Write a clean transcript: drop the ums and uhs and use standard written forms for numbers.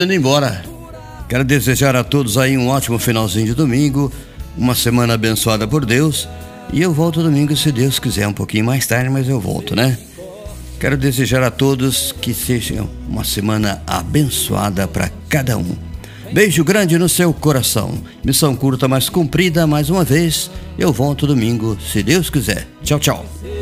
Indo embora. Quero desejar a todos aí um ótimo finalzinho de domingo, uma semana abençoada por Deus, e eu volto domingo se Deus quiser, um pouquinho mais tarde, mas eu volto, né? Quero desejar a todos que seja uma semana abençoada para cada um. Beijo grande no seu coração. Missão curta, mas cumprida. Mais uma vez, eu volto domingo, se Deus quiser. Tchau, tchau.